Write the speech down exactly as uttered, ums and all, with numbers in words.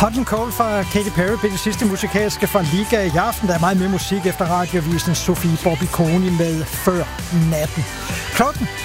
Hot and Cold fra Katy Perry blev det sidste musikalske fra Liga i aften. Der er meget mere musik efter radioavisen Sofie Bobby Koni med Før Natten. Klokken